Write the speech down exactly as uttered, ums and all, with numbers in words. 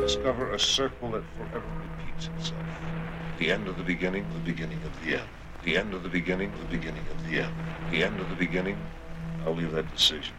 discover a circle that forever repeats itself. The end of the beginning, the beginning of the end. The end of the beginning, the beginning of the end. The end of the beginning, I'll leave that decision